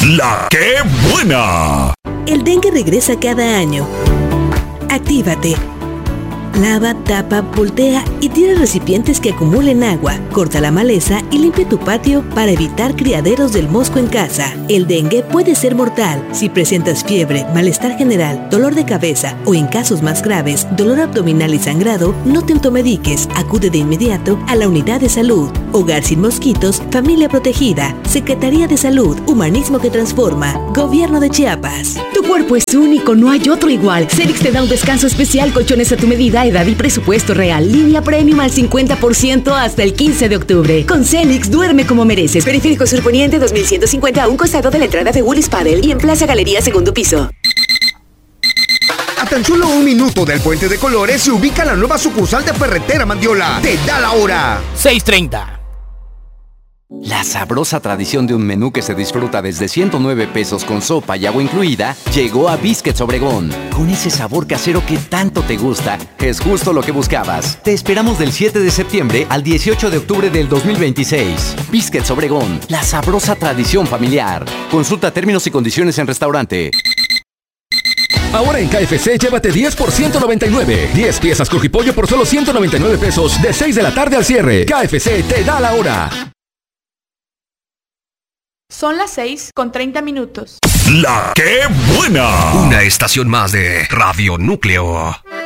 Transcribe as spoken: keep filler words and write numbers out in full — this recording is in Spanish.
La ¡Qué buena! El dengue regresa cada año. Actívate. Lava, tapa, voltea y tira recipientes que acumulen agua. Corta la maleza y limpia tu patio para evitar criaderos del mosco en casa. El dengue puede ser mortal. Si presentas fiebre, malestar general, dolor de cabeza o en casos más graves, dolor abdominal y sangrado, no te automediques. Acude de inmediato a la unidad de salud. Hogar sin mosquitos, familia protegida. Secretaría de Salud, humanismo que transforma. Gobierno de Chiapas. Tu cuerpo es único, no hay otro igual. Celix te da un descanso especial, colchones a tu medida, edad y presupuesto real. Línea premium al cincuenta por ciento hasta el quince de octubre. Con Celix, duerme como mereces. Periférico Sur Poniente dos mil ciento cincuenta a un costado de la entrada de Willis Paddle y en Plaza Galería, segundo piso. A tan solo un minuto del Puente de Colores se ubica la nueva sucursal de Ferretera Mandiola. Te da la hora. seis treinta. La sabrosa tradición de un menú que se disfruta desde ciento nueve pesos con sopa y agua incluida llegó a Biscuits Obregón. Con ese sabor casero que tanto te gusta, es justo lo que buscabas. Te esperamos del siete de septiembre al dieciocho de octubre del dos mil veintiséis. Biscuits Obregón, la sabrosa tradición familiar. Consulta términos y condiciones en restaurante. Ahora en K F C llévate diez por ciento noventa y nueve. diez piezas crujipollo por solo ciento noventa y nueve pesos de seis de la tarde al cierre. K F C te da la hora. Son las seis con treinta minutos. La ¡Qué buena! Una estación más de Radio Núcleo.